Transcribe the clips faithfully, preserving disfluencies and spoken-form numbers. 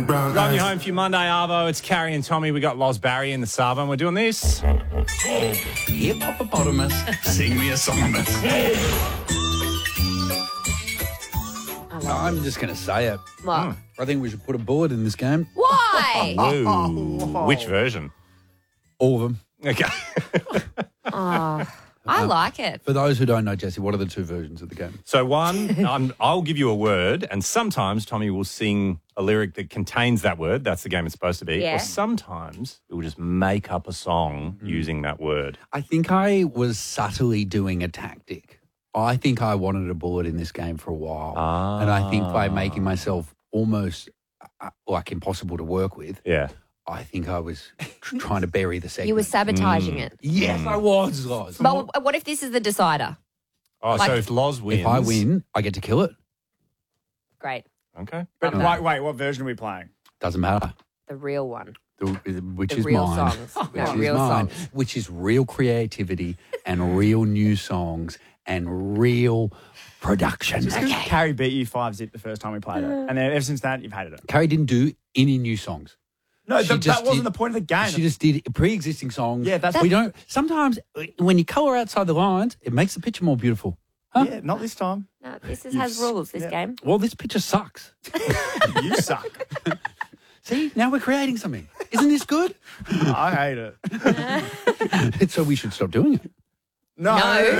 Driving you home for your Monday Arvo. It's Carrie and Tommy. We got Loz Barry in the Savo, and we're doing this. Hippopotamus, sing me a song. I'm just going to say it. What? I think we should put a board in this game. Why? Ooh. Which version? All of them. Okay. Oh, I like it. For those who don't know, Jesse, what are the two versions of the game? So one, um, I'll give you a word, and sometimes Tommy will sing a lyric that contains that word. That's the game it's supposed to be. Yeah. Or sometimes it will just make up a song Mm. using that word. I think I was subtly doing a tactic. I think I wanted a board in this game for a while. Ah. And I think by making myself almost uh, like impossible to work with, Yeah. I think I was tr- trying to bury the segment. You were sabotaging it. Yes, I was, Loz. But w- what if this is the decider? Oh, Like- so if Loz wins. If I win, I get to kill it. Great. Okay. But Okay. wait, wait, what version are we playing? Doesn't matter. The real one. The, which The is real mine. songs. Which No, is real mine. songs. Which is real creativity and real new songs and real productions. Carrie beat you five zip the first time we played it. And then ever since that, you've hated it. Carrie didn't do any new songs. No, She th- just that wasn't did- the point of the game. She just did pre-existing songs. Yeah, that's- we don't. Sometimes when you colour outside the lines, it makes the picture more beautiful. Huh? Yeah, not this time. No, this is, You has s- rules, this yeah. game. Well, this picture sucks. You suck. See, now we're creating something. Isn't this good? I hate it. So we should stop doing it. No.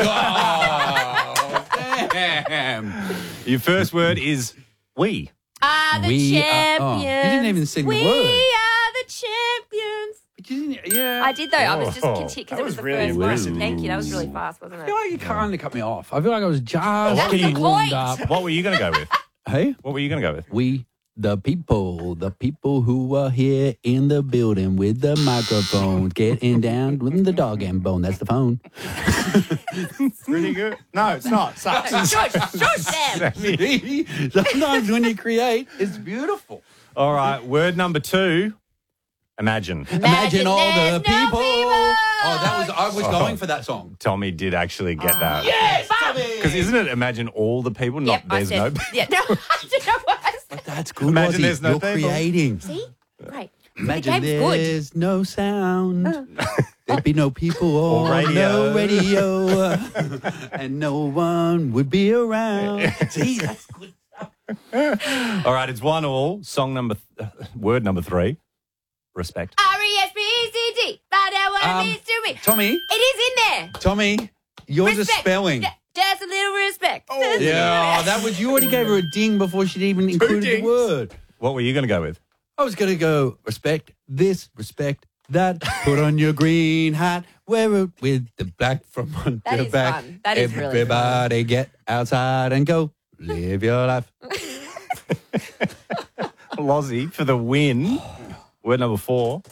Oh, damn. Your first word is we. Are the We are- champions. oh, you didn't even sing the we word. are the champions. But you didn't, yeah. I did, though. I was just Oh, because that it was was the really first word. impressive. Thank you. That was really fast, wasn't I it? feel like you kind of cut me off. I feel like I was just That's getting the warmed point. up. What were you going to go with? Hey, What were you going to go with? we, the people, the people who are here in the building with the microphones, getting down with the dog and bone. That's the phone. Pretty good. No, it's not. Sucks. Shush, shush, Sam. See? Sometimes when you create, it's beautiful. All right. Word number two. Imagine. Imagine all the there's no people. people. Oh, that was I was going for that song. Tommy did actually get that. Yes, Because isn't it imagine all the people, not Yep, I there's said, no yeah, no, I didn't know what I said. That's good. Imagine Lozzie. there's no You're people. creating. See? Great. Imagine the game's good. there's no sound. There'd be no people Or or radio. no radio, and no one would be around. See, that's good. All right, it's one all. Song number, th- word number three. Respect. R E S P E C T. Find out what Um, it means to me. Tommy, It is in there. Tommy, yours is Respect. spelling. Ju- Just a little respect. Just a little Yeah, respect. that was you already gave her a ding before she'd even included the dings. word. What were you going to go with? I was going to go respect this, respect that. Put on your green hat, wear it with the black from on That your is back. fun. That is really fun. Everybody get outside and go live your life. Lozzie for the win. Word number four.